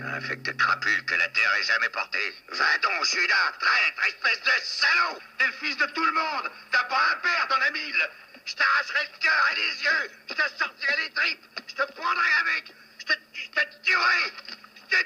Infecté crapule que la terre ait jamais porté. Va donc, Judas, traître, espèce de salaud! T'es le fils de tout le monde! T'as pas un père dans la mille! Je t'arracherai le cœur et les yeux! Je te sortirai